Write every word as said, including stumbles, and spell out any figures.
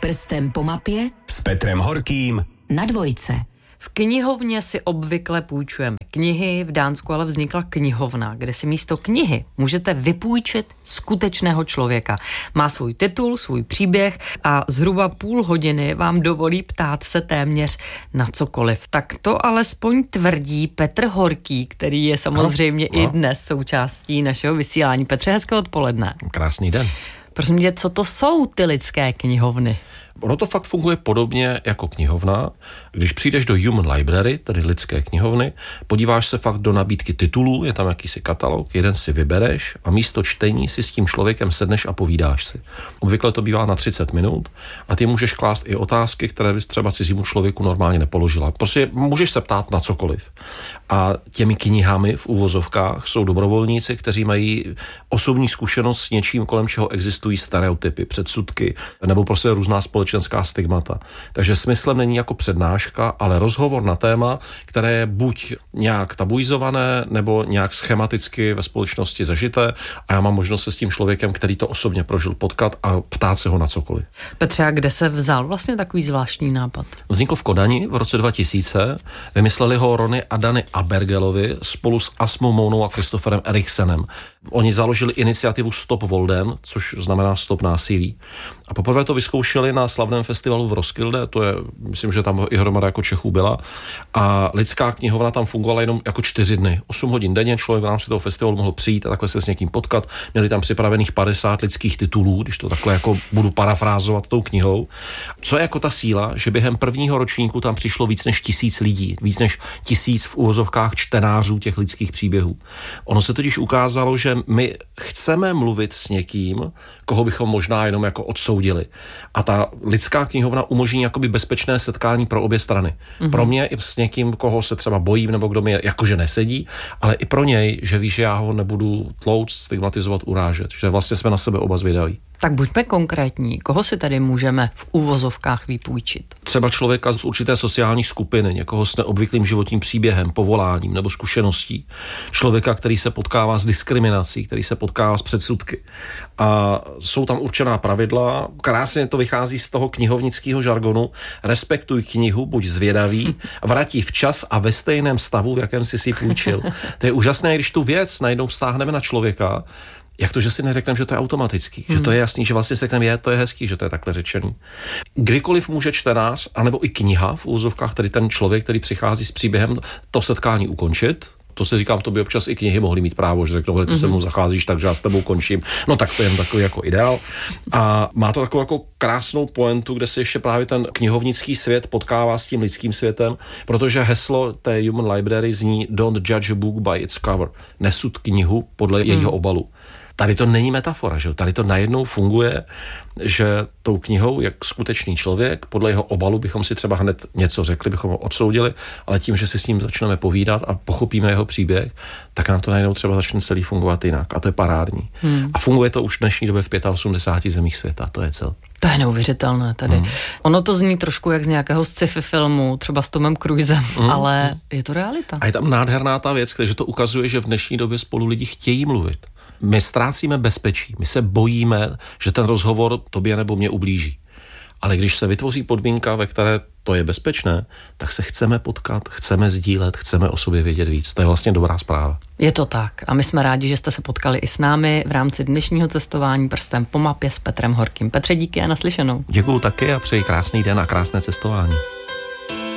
Prstem po mapě s Petrem Horkým na Dvojce. V knihovně si obvykle půjčujeme knihy, v Dánsku ale vznikla knihovna, kde si místo knihy můžete vypůjčit skutečného člověka. Má svůj titul, svůj příběh a zhruba půl hodiny vám dovolí ptát se téměř na cokoliv. Tak to alespoň tvrdí Petr Horký, který je samozřejmě no, no. i dnes součástí našeho vysílání. Petře, hezké odpoledne. Krásný den. Prosím tě, co to jsou ty lidské knihovny? Ono to fakt funguje podobně jako knihovna. Když přijdeš do Human Library, tedy lidské knihovny, podíváš se fakt do nabídky titulů, je tam jakýsi katalog, jeden si vybereš a místo čtení si s tím člověkem sedneš a povídáš si. Obvykle to bývá na třicet minut a ty můžeš klást i otázky, které bys třeba cizímu člověku normálně nepoložila. Prostě můžeš se ptát na cokoliv. A těmi knihami v uvozovkách jsou dobrovolníci, kteří mají osobní zkušenost s něčím, kolem čeho existují stereotypy, předsudky nebo prostě různá společenská stigmata. Takže smyslem není jako přednáška, ale rozhovor na téma, které je buď nějak tabuizované nebo nějak schematicky ve společnosti zažité a já mám možnost se s tím člověkem, který to osobně prožil, potkat a ptát se ho na cokoliv. Petře, a kde se vzal vlastně takový zvláštní nápad? Vznikl v Kodani v roce dva tisíce. Vymysleli ho Rony a Dany Abergelovi spolu s Asmou Mounou a Christopherem Eriksenem. Oni založili iniciativu Stop Volden, což znamená Stop násilí. A poprvé to vyzkoušeli na slavném festivalu v Roskilde, to je, myslím, že tam i hromada jako Čechů byla. A lidská knihovna tam fungovala jenom jako čtyři dny. osm hodin denně, člověk v rámci toho festivalu mohl přijít a takhle se s někým potkat. Měli tam připravených padesát lidských titulů, když to takhle jako budu parafrázovat tou knihou. Co je jako ta síla, že během prvního ročníku tam přišlo víc než tisíc lidí, víc než tisíc v uvozovkách čtenářů těch lidských příběhů. Ono se totiž ukázalo, že my chceme mluvit s někým, koho bychom možná jenom jako odsoudili. A ta lidská knihovna umožní jakoby bezpečné setkání pro obě strany. Mm-hmm. Pro mě i s někým, koho se třeba bojím, nebo kdo mi jakože nesedí, ale i pro něj, že ví, že já ho nebudu tlouct, stigmatizovat, urážet. Že vlastně jsme na sebe oba zvědaví. Tak buďme konkrétní. Koho si tady můžeme v uvozovkách vypůjčit? Třeba člověka z určité sociální skupiny, někoho s neobvyklým životním příběhem, povoláním nebo zkušeností. Člověka, který se potkává s diskriminací, který se potkává s předsudky. A jsou tam určená pravidla. Krásně to vychází z toho knihovnického žargonu. Respektuj knihu, buď zvědavý, vrátí včas a ve stejném stavu, v jakém jsi si půjčil. To je úžasné, když tu věc najednou vztáhneme na člověka. Jak to, že si neřekneme, že to je automatický, hmm. že to je jasný, že vlastně si řekneme, je, to je hezký, že to je takhle řečený. Kdykoliv může čtenář, anebo i kniha v úzovkách, tedy ten člověk, který přichází s příběhem, to setkání ukončit. To se říkám, to by občas i knihy mohly mít právo, že řeknou, že ty mm-hmm. se mnou zacházíš, takže já s tebou končím. No tak to je jen takový jako ideál. A má to takovou jako krásnou pointu, kde se ještě právě ten knihovnický svět potkává s tím lidským světem, protože heslo té Human Library zní Don't judge a book by its cover. Nesud knihu podle mm. jejího obalu. Tady to není metafora, že? Tady to najednou funguje, že tou knihou, jak skutečný člověk, podle jeho obalu bychom si třeba hned něco řekli, bychom ho odsoudili, ale tím, že si s ním začneme povídat a pochopíme jeho příběh, tak nám to najednou třeba začne celý fungovat jinak. A to je parádní. Hmm. A funguje to už v dnešní době v osmdesáti pěti zemích světa, to je cel. To je neuvěřitelné tady. Hmm. Ono to zní trošku jak z nějakého sci-fi filmu, třeba s Tomem Cruisem, hmm. ale je to realita. A je tam nádherná ta věc, že to ukazuje, že v dnešní době spolu lidi chtějí mluvit. My ztrácíme bezpečí, my se bojíme, že ten rozhovor tobě nebo mě ublíží. Ale když se vytvoří podmínka, ve které to je bezpečné, tak se chceme potkat, chceme sdílet, chceme o sobě vědět víc. To je vlastně dobrá zpráva. Je to tak a my jsme rádi, že jste se potkali i s námi v rámci dnešního cestování Prstem po mapě s Petrem Horkým. Petře, díky a naslyšenou. Děkuju taky a přeji krásný den a krásné cestování.